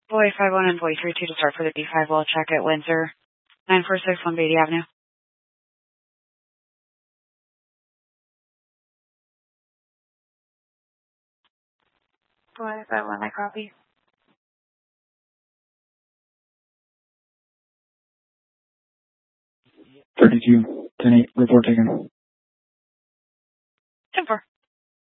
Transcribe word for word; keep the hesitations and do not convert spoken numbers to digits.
Boy five one and Boy three two to start for the D five well check at Windsor, nine four six one Beatty Avenue. Boy five one, I copy. thirty-two, ten eight, report taken. ten four.